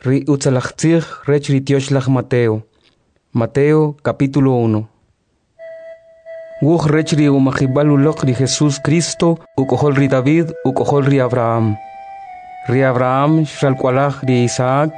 Ri utzalachtzig rech ritioshlag Mateo. Mateo capítulo 1. Wuch rech ri umachibal ulok ri Jesús Cristo ukohol ri David ukohol ri Abraham. Ri Abraham shalkwalach ri Isaac.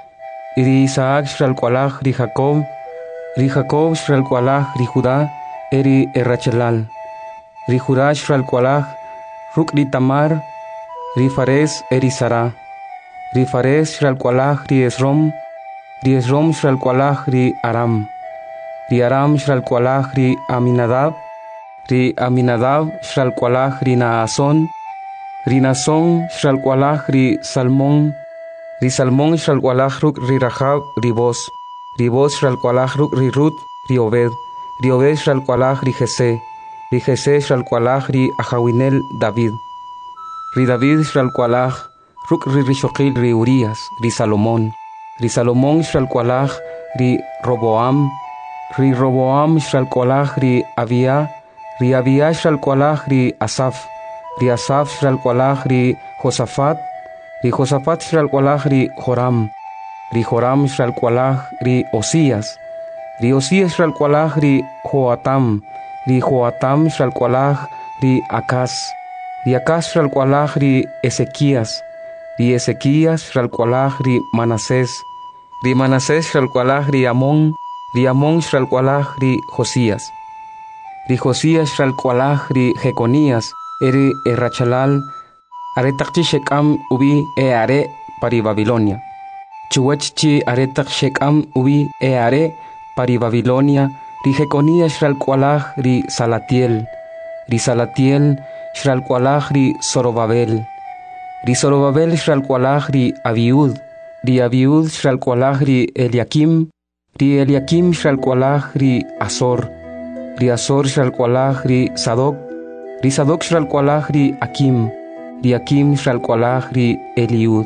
Ri Isaac shalkwalach ri Jacob. Ri Jacob shalkwalach ri Judá eri Errachelal. Ri Judá shalkwalach ruk ri Tamar. Ri Fares eri Sara. Ri Fares shalkwalach ri Esrom. Ri Esrom shalkwalach ri Aram. Ri Aram shalkwalach ri Aminadab. Ri Aminadab shalkwalach ri Naason. Ri Naason shalkwalach ri Salmón. Ri Salmón shalkwalach ruk ri Rahab ri Boz. Ri Boz shalkwalach ruk ri Rut ri Obed. Ri Obed shalkwalach ri Jesé. Ri Jesé shalkwalach ri Ahawinel David. Ri David shalkwalach ruk ri Rishoqil ri Urias. Ri Salomón. Ri Salomón shalkwalach ri Roboam. Ri Roboam shalkwalach ri Abia. Ri Abia shalkwalach ri Asaf. Ri Asaf shalkwalach ri Josafat. Ri Josafat shalkwalach ri Joram. Ri Joram shalkwalach ri Osías. Ri Osías shalkwalach ri Joatam. Ri Joatam shalkwalach ri Acaz. Ri Acaz shalkwalach ri Ezequías. Ri Ezequías shalkwalach ri Manasés. Ri Manasés shalkwalach ri Amón. Ri Amón shalkwalach ri Josías. Ri Josías shalkwalach ri Jeconías eri Errachelal. Aretakchi Shekam ubi are pari Babilonia. Chuwachchi aretak Shekam ubi are pari Babilonia. Ri Jeconías shalkwalach ri Salatiel. Ri Salatiel shalkwalach ri Zorobabel. Ri Zorobabel shalkwalach ri Abiud. Ri Abiud shalkwalach ri Eliakim. Ri Eliakim shalkwalach ri Azor. Ri Azor shalkwalach ri Sadoc. Ri Sadoc shalkwalach ri Akim. Ri Akim shalkwalach ri Eliud.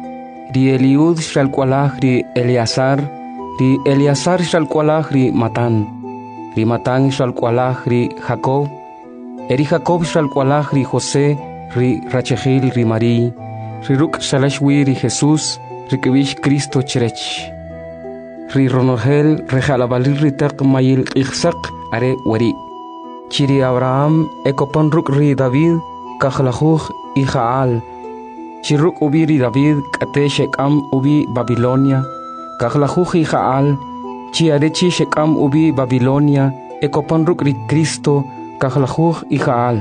Ri Eliud shalkwalach ri Eleazar. Ri Eleazar shalkwalach ri Matán. Ri Matán shalkwalach ri Jacob. Eri Jacob shalkwalach ri José. Ri Rachegil ri Marí. Ri Ruk shalashwi ri Jesús. Ri Kibish Cristo cherech. Ri Ronogel rejalabalil ri tak mayil ichsak are wari. Chiri Abraham ekopon ruk ri David kachlajuj Ijaal. Chiruk ubi ri David kate Shekam ubi Babilonia. Kachlajuj Ijaal. Chiarechi Shekam ubi Babilonia. Ekopon ruk ri Cristo kachlajuj Ijaal.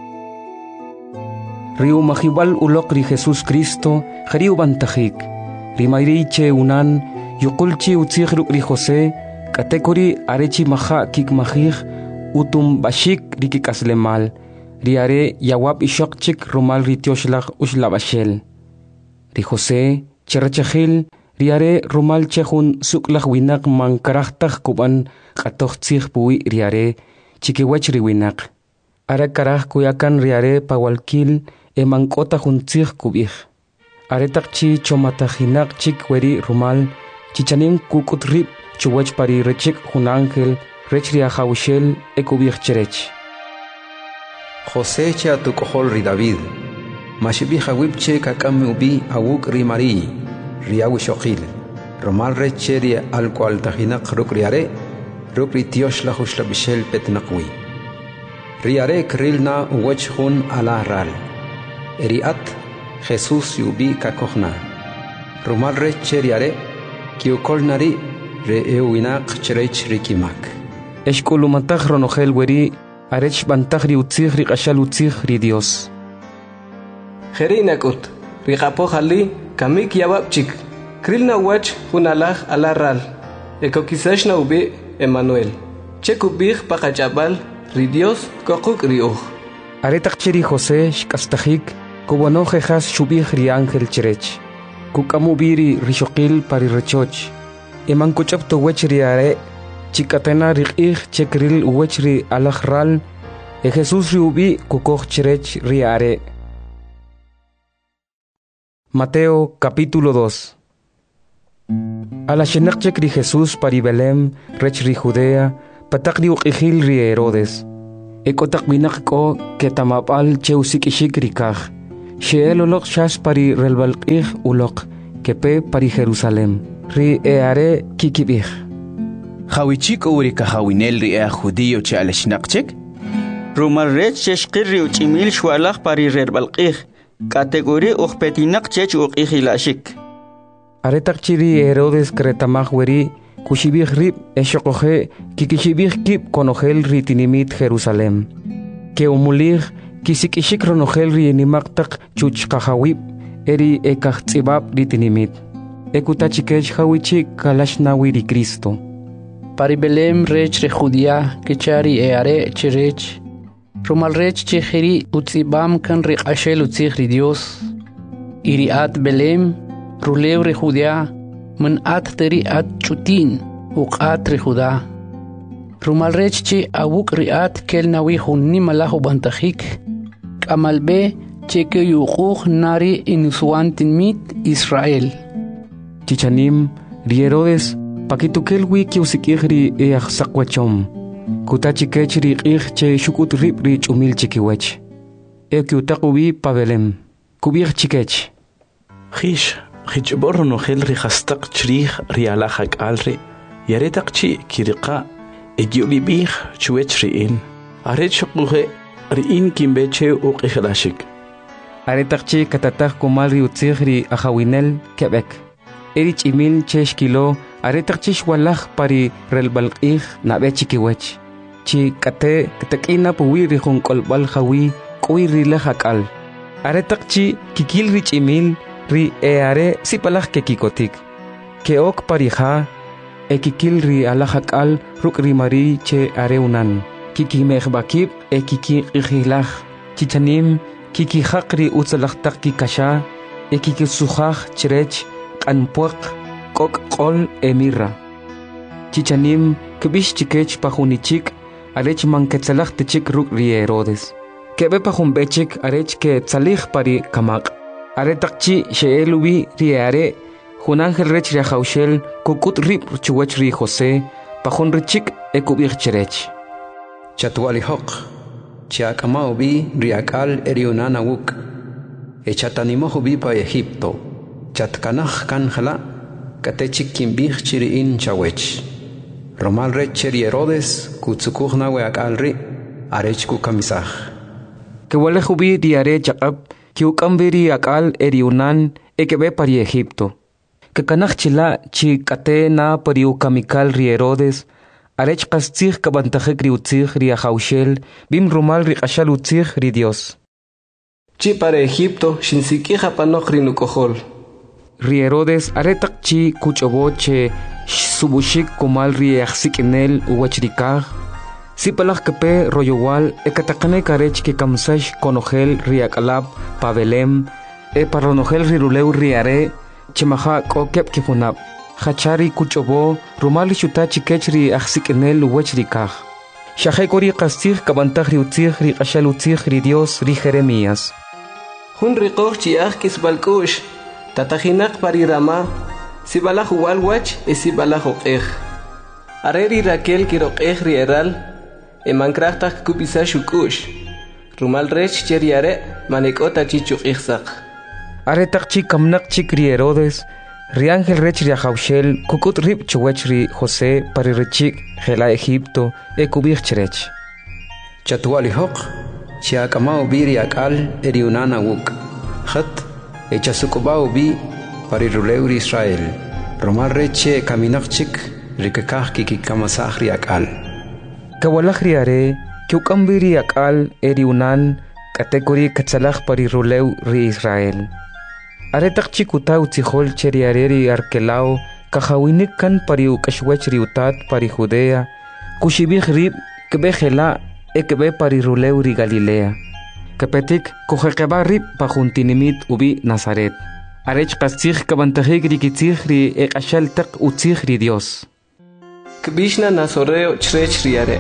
Riu mahibal ulok ri Jesús Cristo jariu bantajik. Ri mayriche unan yukulchi utzig ruk ri José. Katekori arechi maha kik mahig utum bashik ri kikaslemal. Ri are yawab ishokchik rumal ri tioshlach ushlabashel. Ri José cherachahil ri are rumal chehun suklach winak man karachtach kuban katoch tzig pui ri are chikiwech ri winak. Ara karach kuyakan ri are pawalkil emankota jun tzig kubich. Are takchi chomatajinak chik weri rumal chichanin kukutrip chuwech pari rechik jun ángel rech ri ahawshel ekubich cherech. José che atukohol ri David. Mashibi hawipche kakami ubi awuk ri Marí. Ri awishoqil. Romal reche ri alkwal tajinak ruk ri are. Ruk ri tioshla hushla bishel petnakwi. Ri are krilna uwech jun ala ral. Eri at Jesús yubi kakohna. Romal reche ri are. Kiukol nari re euinak cherech rikimak. Eshkulumatach ronogel weri. Arech bantach ri utzig ri qashal utzig ri Dios. Jerinakut, ri qapohali kamik yababchik. Krilna wach hunalaj alaral. Ekokisashna ubi Emmanuel. Chekubig pakachabal ri Dios kokuk ri uj. Aretak chiri José shkastajik kubono jejas shubig ri ángel cherech. Kukamubiri rishoqil pari rechoch. Emankuchap to wech ri are. Chikatena riqig chekril uwech ri alajral. E Jesús ri ubi kukoch cherech ri are. Mateo capítulo 2. A la shenakchek ri Jesús pari Belém rech ri Judea patak ri uqijil ri Herodes. Ekotak binak ko ke tamapal cheusik ishik ri kaj. Sheel ulok shas pari relbalqig ulok kepe pari Jerusalem. Ri eare kikibich. Hawichik urika hawinel ri judío che aleshnaqchek. Rumal rech cheshqir ri uchimil shwalach pari rerbalqih. Categoría uqpetinaq chech uqihilashik. Aretaqchiri Herodes kretamaj weri kushibij rib eshoqoje kikishibij kib konojel ritinimit Jerusalem. Que umulig kisikishik ronojel rienimaqtaq chuchqajawib eri ekajtzibab ritinimit. Ekutachikech hawichi kalashnawi ri Cristo. Pari Belém rech re Judía kichari eare cherech. Rumal rech chejeri utzibam kan re ashel utzig ri Dios. Iri at Belém ruleu re Judea man at teri at chutin uqat re Judá. Rumal rech che awuk ri at kel nawi hunni malahu bantajik. Kamalbe che ke yuquq nari inusuantin mit Israel. Chichanim ri Herodes pakitukel wiki usikihri eajsakwachom. Kutachikech ri che shukut rib ri chumil chikiwech. Ekiutakubi pa Belém. Kubich chikech. Khish borro no gel ri hastaq chrih ri alahak alri. Yaretaq chi kiriqa egiulibih chuech riin. Arech quhe riin kimbeche uqihilashik. Aretaq chi katataq kumal ri utzig ri ajawinel Quebec. Erich imil chesh kilo aretaq chish walaj pari relbalqih nabe chikiwech. Chi kate katakina puwi ri junkolbal jawi kuwi ri lajakal. Aretaq chi kikil rich imil ri eare sipalaj kekikotik. Keok parija ekikil ri alajakal ruk ri mari che areunan. Kikimejbakib ekikijilaj. Chichanim kikijaq ri utzalajtaq kikasha ekikisujaj chirech anpuaq kok qol emirra. Chichanim kibish chikech pajunichik arech manketsalaj tichik ruk ri Herodes. Kebe pajumbechik arech ke tsalij pari kamaq. Aretaqchi sheelubi ri are junangel rech ri jaushel kukut rib chuwech ri José pajun richik ekubij cherech. Chatwalihoq chiakamao bi riakal eriunana wuk. Echatanimojo bi pa Egipto. Chatkanaj kanjala katechik kimbij chiriin chawech. Romal rech ri Herodes kutsukujna weakalri arech kukamisaj. Kewalejubi diare chaqab kiukambiri akal eriunan ekebe pari Egipto. Kekanaj chila chi kate na pari ukamikal ri Herodes arech qastzig kabantajek ri utzig ri ajaushel bim rumal ri qashal utzig ri Dios. Chi para Egipto shinsikija panoj ri nukojol. Ri Herodes aretaq chi kuchoboche subushik kumal ri ajsikinel uwachrikaj. Sipalaj kepe royowal ekataqane karech ke kamsash konojel ri akalab pa Belém paronojel ri ruleu ri are chimaja kokep kifunab. Hachari kuchobo rumali chuta chikech ri ajsikinel uwachrikaj. Shajekori qastig kabantaj ri utzig ri qashal utzig ri Dios ri Jeremías. Hun riqoj chiaj kisbalkush tatajinak pari Rama sibalaj uwalwach sibalaj uqej. Areri Raquel kiroqej ri eral emankrajtaj kupisash ukush. Rumal rech cheriare manekota chichuqijsaq. Aretaq chi kamnaq chik ri Herodes ri ángel rech ri ajaushel kukut rib chuwech ri José pari richik jela Egipto ekubij cherech. Chatwalihoq chiakamao bi riakal eriunana wuk. Khat echasukubao bi pari ruleu ri Israel. Romal reche kaminaqchik rikakaj kikikamasaj riakal. Kawalaj ri are kiukambiri akal eriunan katekori katsalaj pari ruleu ri Israel. Aretaq chikuta utzijol cheri areri arkelao kajawinik kan pari ukashwech ri utat pari Judea kushibij rib kebe jela ekebe pari ruleu ri Galilea. Kepetik kujeqeba rib pajuntinimit ubi Nazaret. Arech qastzig kabantajik ri kitzig ri eqashal taq utzig ri Dios. Kbishna nazoreo chrech ri are.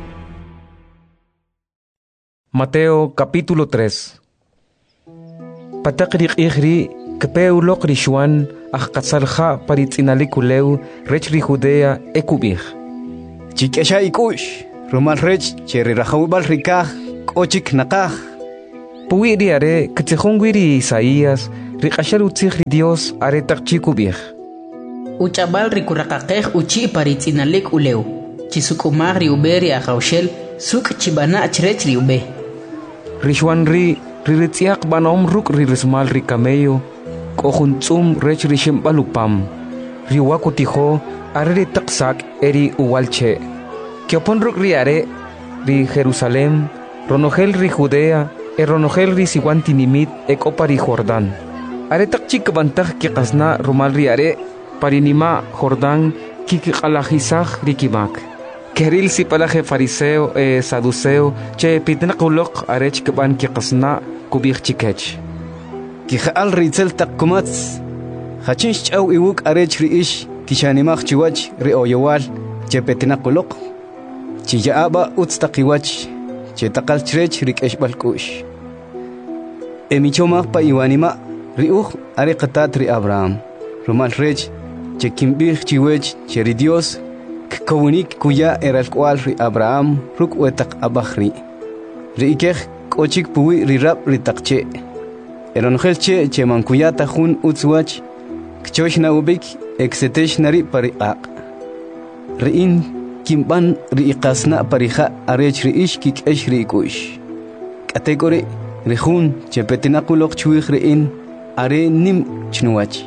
Mateo capítulo 3. Pataq ri q'ij kepeuloq ri Xuan ajqatzalja pari tz'inalikuleu rech ri Judea ekubij. Chik'esha ikush rumal rech cheri rajawibal rikaj k'ochik naqaj. Puwi ri are kitzijun wi ri Isaías riqashal utzig ri Dios are taqchi kubih. Uchabal rikuraqaqej uchi paritzinalik uleu. Chisukumag ri uberi ajaushel suk chibana achrech ri ube. Rishwan ritziaq banom ruk rismal ri camello. Kohuntzum rech rishim balupam. Riwakutijo are ri taqsak eri uwalche. Kiopon ruk ri are ri Jerusalem. Ronogel ri Judea. Ronogel ri siwantinimit ekopa ri Jordán. Are taqchik bantag kiqasna rumal ri are. Parinima Jordán kikiqalajisaj rikimak. Keril si palaje fariseo saduceo che pitnaqulok arech keban kiqasna kubih chikech. Kijaal ritzel takkumats. Hachinch chaw iwuk arech riish kishanimaj chiwach ri oyowal che pitnaqulok. Chiyaaba utstaqiwach che taqal chrech rikesh balkush. Emichomaj pa iwanima riuj are qatat ri Abraham. Rumal rech che kimbih chiwech che ri Dios kawunik kuya eral kwal ri Abraham ruk wetak abahri ri ikej kochik puwi ri rab ri taqche eronjel che mankuyata jun utzwach kchosh na ubik exetesh nari pariaq ri in kimban ri iqasna parija arech ri ish kikesh ri kush kategori ri jun che petinakulok chwih ri in are nim chnuwach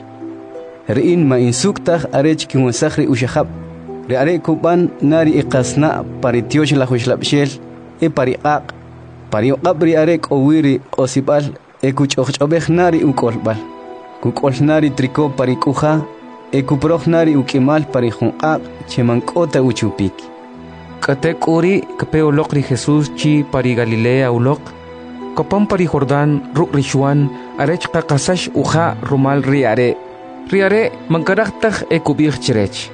ri in ma insuktaj arech kiwasaj ri ushahab ri are kuban nari iqasna paritiosh la hushlabshel pariqaq parioqab ri are qowiri qosibal kuch'oqch'obej nari ukolbal kukol nari triko parikuja kuproj nari ukimal parijunqaq chemank'ota uchupik Katekuri kapeolok ri Jesús chi pari Galilea ulok kopam pari Jordán ruk rishuan arech qaqasash uja rumal ri are mankaraqtaj kubih chirech.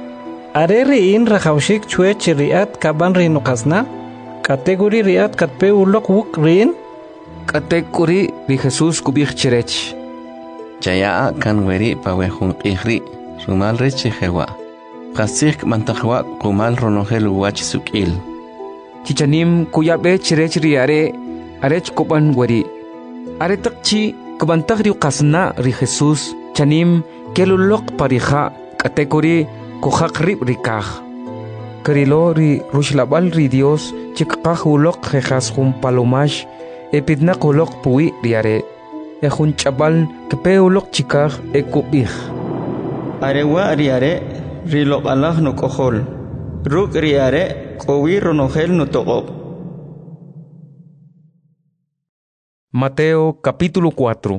Are riin rajawshik chwech riat kaban ri nuqasna kategori riat katpe ulok wuk riin kategori ri Jesús kubih chirech. Chaya kan weri pawehun qihri rumal rechi jewa qasik mantajwa kumal ronogel wach sukil chichanim kuyabe chirech ri arech koban weri are taqchi kubantaj ri qasna ri Jesús chanim kelulok parija kategori kujaq rib rikaj karilo ri rushlabal ri Dios chikqaj ulok jejas jun palomash epidnaq ulok puwi riare jun chabal kepe ulok chikaj kubij arewa riare rilok alaj no kohol ruk riare kowi ronogel no toqob. Mateo capítulo 4.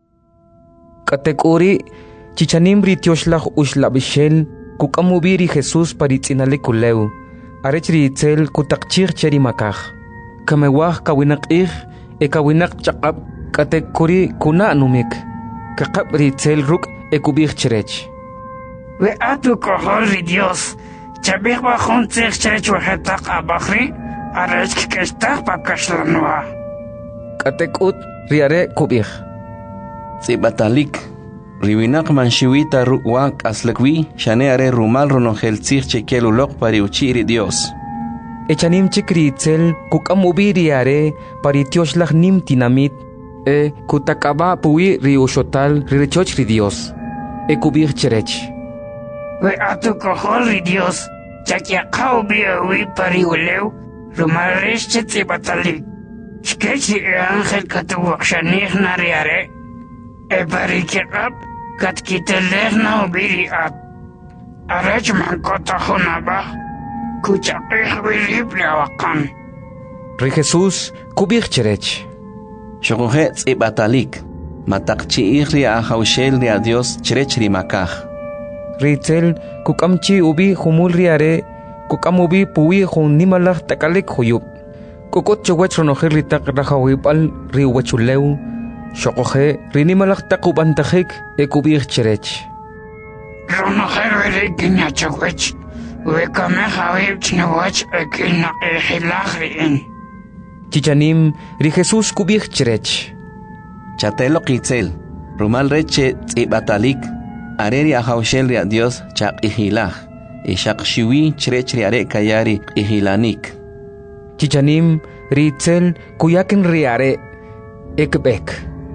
Kategori chichanim ritioshlah ushlabishel kukamubiri Jesús paritzinale kuleu arech ritzel kutakchir cherimakaj kamewaj kawinaqij kawinaq chaqab kategori kuna numik kaqab ritzel ruk kubij chirech we atu kohol ri Dios chabih bajun tzich chirech wahetaq abahri arech kestaq pakashlanwa katekut riare kubij Zibatalik riwinak manshiwita ruwak aslakwi shane are rumal ronogel tzich chekel ulok pari uchiri Dios echanim chikritzel kukamubiri are paritioshlah nim tinamit kutakaba puwi ri ushotal rirechoch ri Dios kubij chirech we atu kohol ri Dios chakyaqaw biawi pari uleu rumaresh chetzibatalik shkechi angel katuwakshanih nariare Ebarikirab kat kiteleh na ubiri at arach mankota hunaba kuchaqih bilib lawakan ri Jesús kubij chirech shogohe tsibatalik mataqchi ri ahawshel ri a Dios chirech ri makaj ritzel kukamchi ubi humul riare kukamubi puwi jun nimalaj takalik huyub kukot chowech ronogel ri taq rajawibal ri wachuleu shoqoje rinimalaq taqubantajik kubij chirech ronogel ri kinyachawech we kamejawib chnawach ekina hilagrin chichanim ri Jesús kubij chirech chatelo qitzel rumal reche tsibatalik areri ahawshel ri a Dios chaqihilaj ishaqshiwi chirech ri are kayari ihilanik chichanim ritzel kuyakin riare ekbek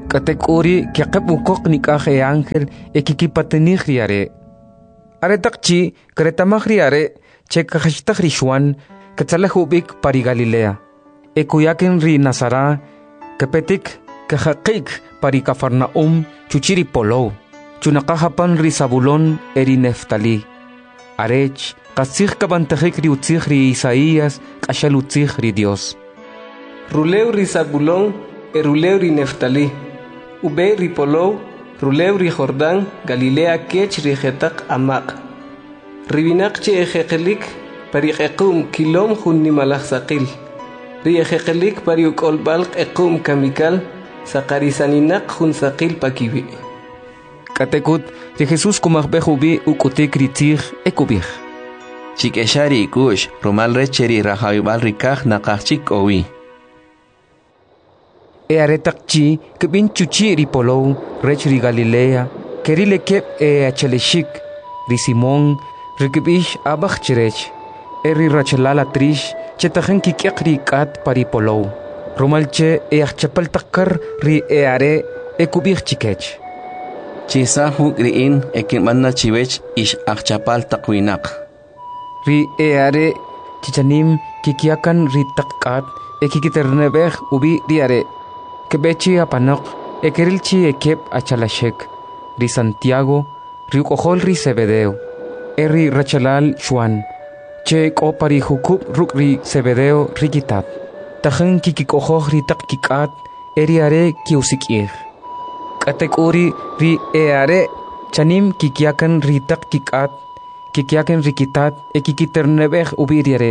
Katekuri kiaqep nikah e ángel e kikipatenih riare. Aretakchi kretamah riare che kahashtah rishwan katsalahubik pari Galilea. E kuyaken ri Nazara kapetik kahaqik pari Cafarnaum chuchiri polou. Chunakahapan ri Zabulón eri Neftali. Arech kasih kabantahik ri utzih ri Isaías kashal utzih ri Dios. Ruleu ri Zabulón e ruleu ri Neftali. Ube ri polou, ruleu ri Jordán, Galilea kech ri jetak amaq. Ribinak che ejekelik pari equm kilom hun nimalach saqil. Ri ejekelik pari ukolbalq equm kamikal saqarisaninak hun saqil pakibi. Katekut ri Jesús kumahbehubi ukutik ritzih ekubih. Chikeshari kush rumal recheri rahayubal rikah nakachik owi. E aretakchi kebin chuchi ri polou rech ri Galilea kerile kep e acheleshik ri Simón rikibish abach chirech eri rachelala trish chetajen kikiak ri kat pari polou romalche e achapal takkar ri e are e kubich chikech chisa hukriin e kimanna chivech ish achapal takwinak ri e are chichanim kikiakan ri takkat e kikiternebeh ubi ri are Kebechi apanok, ekerilchi ekep achalashek, ri Santiago, ri ukohol ri Zebedeo, eri rachalal Juan, che kopari hukub ruk ri Zebedeo rikitat, tajen kikikohoh ri takkikat, eri are kiusikir. Katekuri ri are, chanim kikiakan ri takkikat, kikiakan rikitat, ekikiternebeh ubiriare.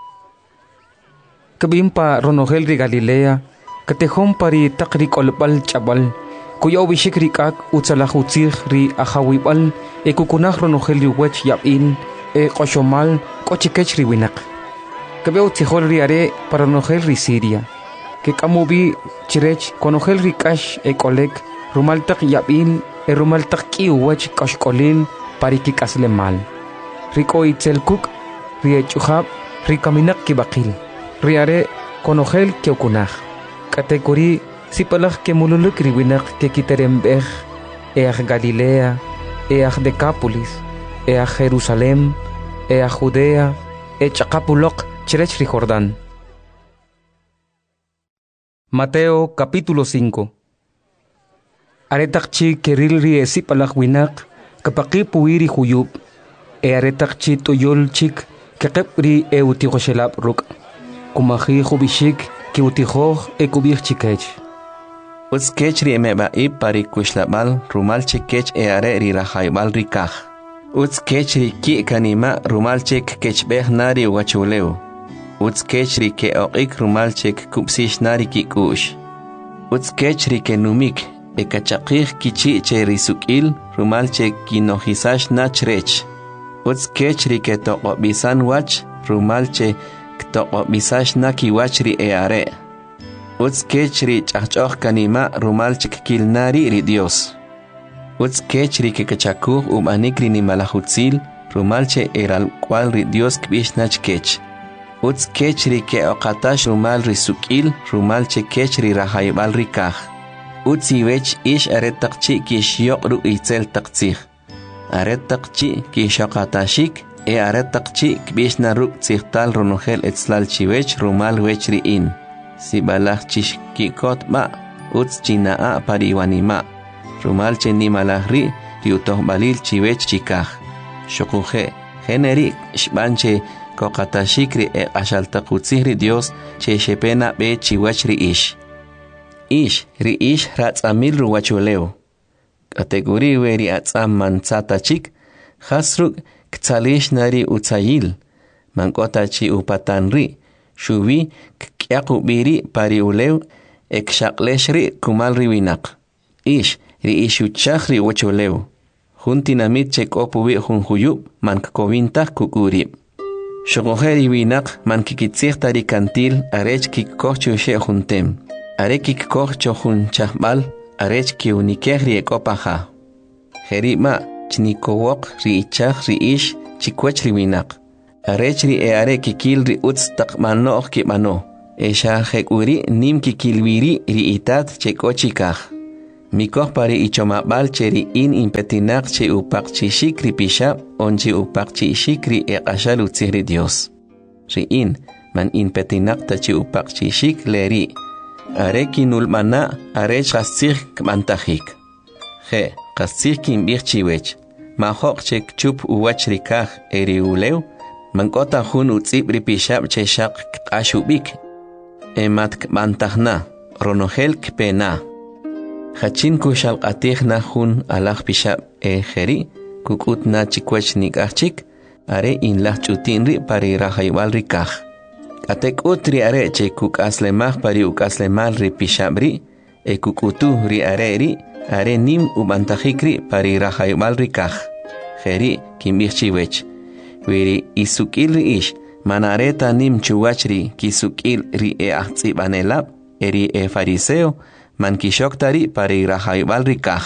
Kabimpa ronogel ri Galilea, Katehom pari takri kolbal chabal, kuya ubishik rikak utsalahutih ri ahawibal, e kukunah ronogel ri wech yapin, e koshomal kochikech ri winak. Kabe utzihol ri are para ronogel ri Siria, ke kamubi chirech konogel ri kash e kolek, rumaltak yapin, e rumaltak ki wech kashkolin pari kikasle mal. Riko itzelkuk, ri echuhab, ri kaminak kibakil, ri are konogel keukunah. Kategori sipalak ke mululuk riwinak ke kiterembeh each Galilea, each Decapolis, each Jerusalem, each Judea, each Acapulok, chirech ri Jordán. Mateo capítulo 5. Aretakchi kerilri sipalak winak kapakipuiri huyub, aretakchi tuyol chik kekepri eutigoshelab ruk, kumahi hubishik ki utihoh e kubih chikech. Uts kech ri emeba i pari kushlabal rumal chikech e are ri rahaybal rikah. Uts kech ri ki kanima rumal chik kech beh nari wachuleu. Uts kech ri ke oqik rumal chik kupsish nari ki kush. Uts kech ri ke numik e kachakih kichi che risukil rumal chik ki nohisash nachrech. Uts kech ri ke toqobisan wach rumal che Ktoqo bisash na kiwachri e are. Uts kechri chachok kanima rumal chikil nari ri Dios. Uts kechri ke kachakuh anikri ni malahutzil rumal che eral cual ri Dios kbish nach kech. Uts kechri ke oqatash rumal ri sukil rumal che kechri rahaybal rikah. Uts iwech ish aretakchi kish yoqru itzel taktsih. Aretakchi kish oqatashik e aretakchi kbish naruk tzihtal ronogel etzlal chiwech rumal wechri in. Si balach chish kikot ma, uts chinaa pariwanima. Rumal che ni malahri, riutoh balil chiwech chikah. Shokuje, generik, shbanche, kokatashikri e ashaltakutzihri Dios, che shepena be chiwechri ish. Ri ish ratzamil ruwachuleo. Kategori weri atzam manzata chik, hasruk, Ktsalish nari utsayil, mankota chi upatanri, shuvi kyaku biri pari ulew, ekshaqleshri kumalri winak. Ri ishuchahri wachulew. Juntinamit chek opuwi junjuyub, mankkovintah kukurib. Shogojeri winak mankikitsih kantil arech kikkoh chushe juntem. Are kikkoh chohun chahbal, arech kiunikehri ekopaha. Jerima. Chnikowok ri ichach ri ish chikwech ri winak. Arech ri e are kikil ri utz takmanoh kipano. Esha hekuri nim kikilwiri ri itat cheko chikah. Mikoh pari ichomabal cheri in impetinak che upakchi shikri pishab onchi upakchi shikri eqashal utzihri Dios. Riin man impetinak tachi upakchi shik leri. Are kinulmana are chasir kmantajik. Je, kasir kimbir chiwech. Mahok chek chup uwachrikaj eri uleu. Mankota hun utzibri pishab che shak kashubik. Emat kmantajna, ronogel kpena. Hachin kushal qatihna hun alaj pishab jeri. Kukutna chikwech nikachik. Are in lah chutinri pari rahaywal rikaj. Atek utri are che kukaslemaj pari ukaslemal ri pishabri. E kukutu ri are nim ubantajikri pari rahaywal rikaj. Jeri kimbirchiwech. Wiri isukil ri ish. Manareta nim chuwachri kisukil ri ahtsibanelab. Eri fariseo. Man kishoktari pari rahaywal rikaj.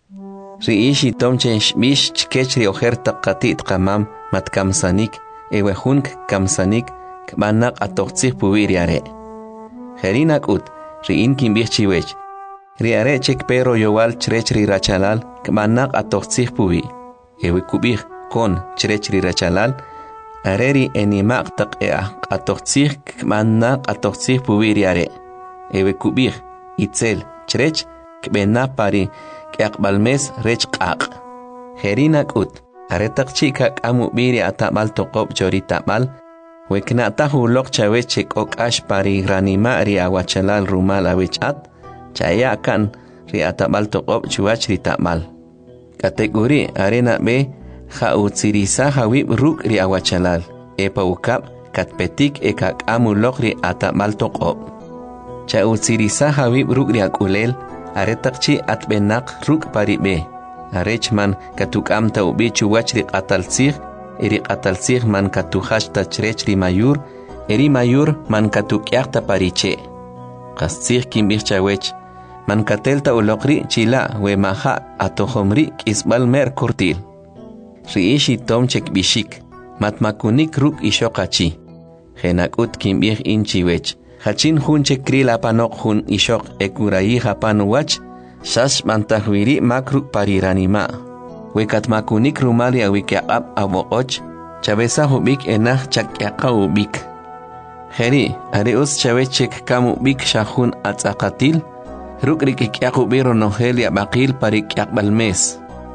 Ri ish itomche shbish chkechri ojerta qatit qamam matkamsanik. Ewehunk kamsanik. Kmanak atoqtsih puwiri are. Jerinak ut. Riin kimbirchiwech. Ri are chek pero yowal chrechri rachalal. Kmanak atoqtsih puwi. Ewe kubih kon chrechri rachalal. Areri enimak tak atoqtsih kmanak atoqtsih puwiri are. Ewe kubih itzel chrech kbena pari kakbalmes rech qaq. Jerinak ut. Are takchika kamu biri atamal toqob chori tamal. Weknatahu lok chawechek ok ash pari ranima ri awachalal rumal awechat. Chayakan ri atabal toqob chuach ri tamal. Kategori arena be ha utsirisa hawib ruk ri awachalal. Epa ukap katpetik ekak amulok ri atabal toqob. Cha utsirisa hawib ruk ri akulel. Aretakchi atbenak ruk pari be. Arechman katuk am taubi chuach ri atalsir. Eri qatalsig man katuhashta chrech ri mayur, eri mayur man katukyaqta pariche. Qastsig kimbirchawech, man katelta ulokri chila we maha atohomri kisbal mer kurtil. Riishi tomchek bishik, matmakunik ruk ishokachi. Genakut kimbir inchiwech, hachin hun chekri lapanok hun ishok ekurayi hapanuwach, shash mantahwiri makruk pariranima. Wekatmakunik rumali awikiaqab aboqoch, chabesa hubik enah chakyaka ubik. Jeri, areus chavechek kamu bik shahun atzakatil, rukrikikyakubi ronohelia bakil parikyakbalmes.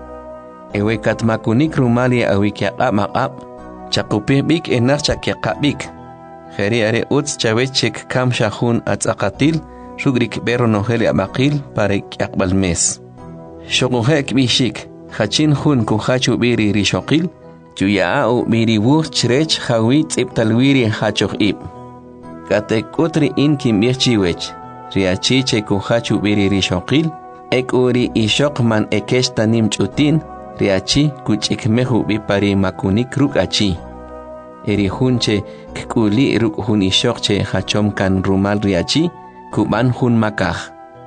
Ewekatmakunik rumali awikiaqab maqab, chakupih bik enah chakyakabik. Jeri areus chavechek kam shahun atzakatil, rukrikbe ronohelia bakil parikyakbalmes. Shokuhek bishik. Hachin hun kuhachu biri rishokil, chuyaau biri wuh chrech hawi tsiptalwiri hachoch ib. Katekutri in kimbirchiwech, riachiche kuhachu biri rishokil, ekuri ishok man ekeshta nim chutin, riachi kuchikmehu bipari makunik ruk achi. Eri hunche kuli ruk hun ishokche hachom kan rumal riachi, kuban hun makah.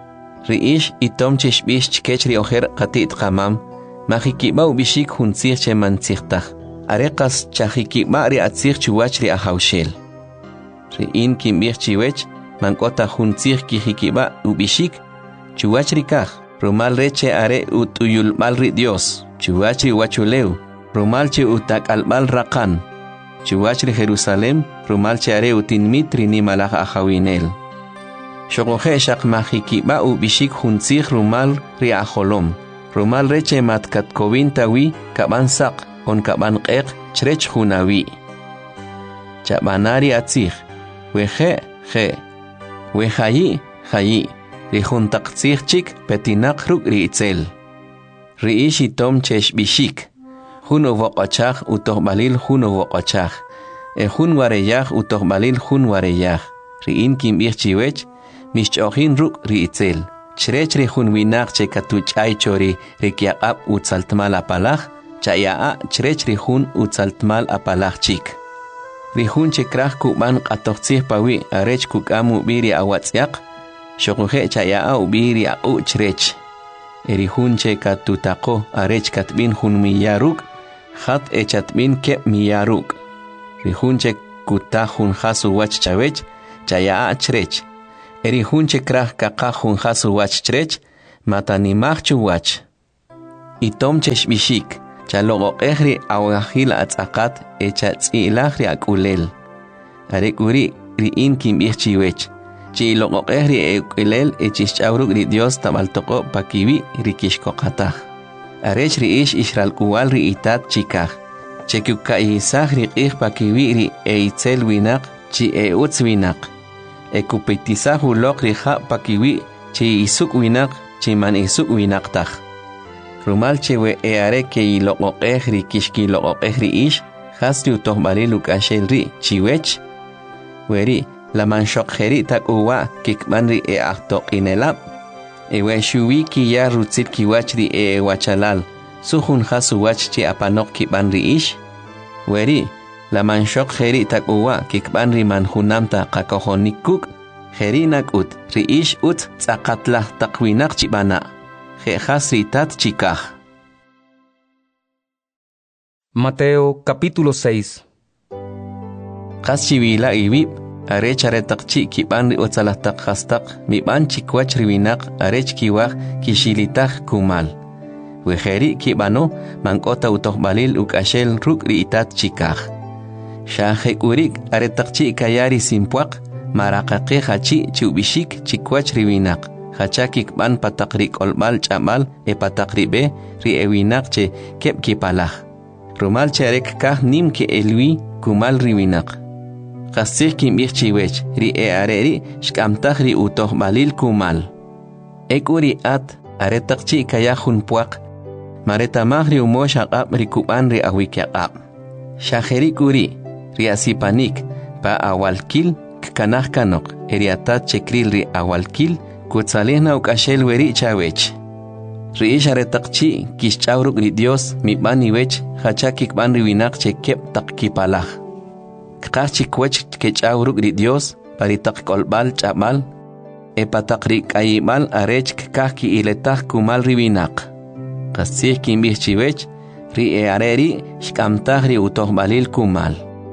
Riish itomche shbish chkechri oher qatit qamam, Majikiba ubishik hunzir che manzirtach. Arekas chajikiba ri atzir chuwach ri ahaushel. Riin kimbir chiwech, mankota hunzir kijikiba ubishik, chuwach ri kaj. Rumal reche are utuyul mal ri Dios, chuwach ri wachuleu. Rumal che utak albal rakan. Chuwach ri Jerusalem, rumal che are utinmitri ni malach ahawinel. Shogohe shak majikiba ubishik hunzir rumal ri aholom. Rumal reche matkat kovin kaban sak on kaban qeq chrech hunawi. Chabanari atzig. Weje hayi. Rihuntak tzig petinak ruk riitzel. Riishi tom chesh bishik. Huno voqachach utohbalil huno voqachach. Hun wareyach utohbalil hun wareyach. Riin kimbir chiwech mishchohin ruk riitzel. Chrech rihun winak che katuch ay chori rikyaqab utzaltmal apalach, chayaa chrech rihun utzaltmal apalach chik. Rihun che krach kuban qatoqtzih pawi arech kukamu biri awatziaq, shokuhe chayaa ubiri au chrech. Erihun che katutako arech katbin hun miyaruk, khat echatbin ke miyaruk. Rihun che kutahun hasu wach chawech, chayaa chrech. Eri hunche krah kakah hun hasu wach chrech, matanimach chuwach. Itom cheshbishik, chaloqoqehri awahil atzaqat echa tzilahri akulel. Arekuri riin kimbihchiwech. Chiloqoqehri ekulel echishchauruk ri Dios tabaltoko pakiwi rikishkoqatah. Arech riish ishralkuwal ri itat chikah. Chekukkaisah riqih pakiwi ri eitzel winak chi eutz winak. Ekupitisah ulok riha pakiwi chi isuk winak chi man isuk winaktah. Rumal chewe eare ke iloqoqeh ri kishkiloqoqeh ri ish hasri utohbali lukashel ri chiwech. Weri la manshokjeri tak uwa kikman ri ahtoqinelab. Ewe shuwi ki ya rutzit kiwach ri wachalal. Suhun hasuwach chi apanok kikman ri ish. Weri la manshokjeri tak uwa kikman ri manhunamta kakohonikuk. Jeri nakut ri ish ut tzaqatlah takwinak chibana. Hasritat chikah. Mateo capítulo 6. Qaschiwila ibib arech aretaqchi kiban ri otsalahtak hastak miban chikwach riwinak arech kiwaj kishilitaj kumal. Wejeri kibano mankota utohbalil ukashel ruk ri itat chikah. Shahek urik aretaqchi kayari simpuak maraqaqe hachi chubishik chikwach riwinak. Hachakik ban patakrik olbal chamal patakribe ri ewinak che kep kipalah. Rumal cherek kah nim ke elwi kumal riwinak. Qasih kim chiwech ri areri shkamtah ri utoh balil kumal. Ekuri at aretaqchi kayahun puak. Maretamah ri umosh aqab ri kuban ri awikyaqab. Shaheri kuri ri asipanik pa awalkil kanah kanok eriatat chekril ri awalkil Kutsalihna ukashel weri chawech. Riish aretaqchi kishchauruk ri Dios mibani wech hachakik ban riwinak che kep takkipalah. Kqachik wech kechchauruk ri Dios paritak kolbal chamal patakri kayimal arech kaki iletah kumal riwinak. Qasih kimbihchiwech ri areri shkamtah ri utohbalil kumal.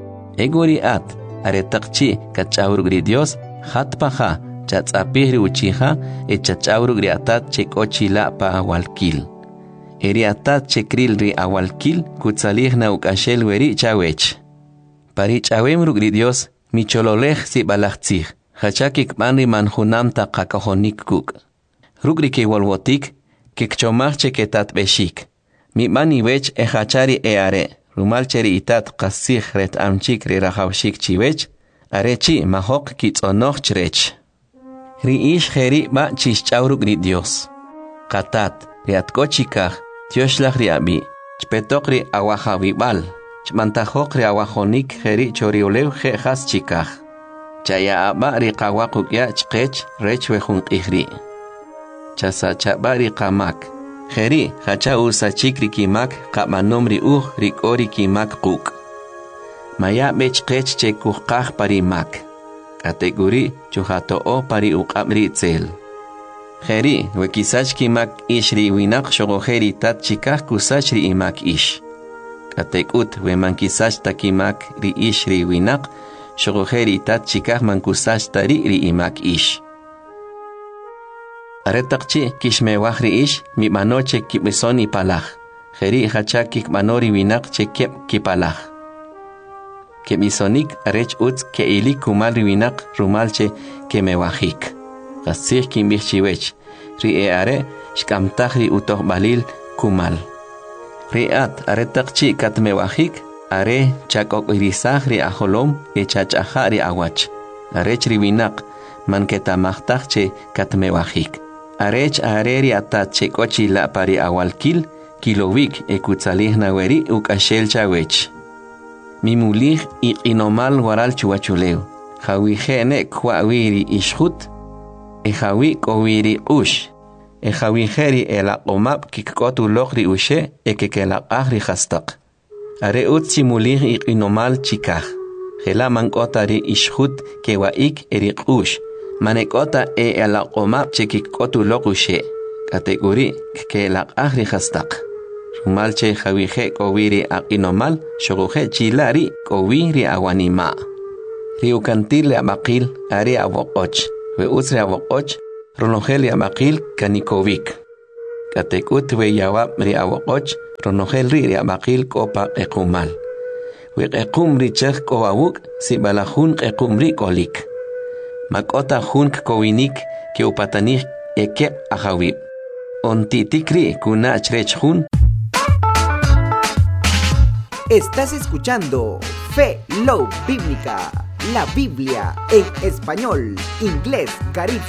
Eguri at aretaqchi kachchauruk ri Dios hatpaha chatzapihri uchija echachawruk ri atat chekochila pa awalkil. Eri atat chekril ri awalkil kutsalihna ukashel weri chawech. Pari chawemruk ri Dios michololej si balachtzij. Hachakik manri manhunam ta kakahonik kuk. Rukri ke walwotik kekchomach cheketat beshik. Mi mani wech hachari eare. Rumal cheri itat qasih ret amchik ri rahawshik chiwech. Arechi mahok kitzonoch chrech. Riish jeri ba chishchauruk ri Dios. Katat riatkochikah Dioslah ri abi. Chpetok ri awajawibal. Chmantajok ri awajonik jeri choriolew jejas chikah. Chaya aba ri qawakuk ya chqech rech wejunk ihri. Chasa chaba ri qamak. Jeri hacha usachik ri kimak qamanom ri ri kori kimak quk. Maya bechqech chekuqaj parimak. Kategori chuhatoo pari uqamri tzel. Jeri wekisach kimak ishri winak shogojeri tat chikah kusach ri imak ish. Katekut wemankisach takimak ri ishri winak shogojeri tat chikah mankusach tari ri imak ish. Aretaqchi kishmewaj ri ish mi manoche kibisoni palaj. Jeri hachak kikmanori winak chekep kipalaj. Kemisonik arech utz ke ili kumal riwinak rumalche kemewajik. Qasih kimbihchiwech. Ri are shkamtaj ri utoh balil kumal. Ri at aretaqchi katmewajik are chakok irisaj ri aholom echachaja ri awach. Arech riwinak manketamajtaj che katmewajik. Arech are ri atat chekochi la pari awalkil kilowik ekutsalihna weri ukashel chawech. Mimulih inomal waral chuachuleo. Jawi jene kwawiri ishut. Jawi kowiri ush. Jawi jeri elaqomab kikotu logri ushe ekekela agri hastak. Are utsi mulih inomal chikah. Jela mankotari ishut kewaik erik ush. Manekota elaqomab chekikotu logushe. Kategori kekela agri hastak. Malche jawije kowiri aqinomal shoguje chilari kowiri awanima. Riukantil abaqil ari aboqoch. We usre aboqoch rolongeli abaqil kanikovik. katekut weyawab ri awoqoch ronogel ri abaqil kopa ekumal wiqequm ri chej kowawuk si balajun qequm ri kolik makota jun kowinik ke upatanik eke ajawib ontitikri kuna chrech jun. Estás escuchando Fe Love Bíblica, la Biblia en español, inglés, Caribe.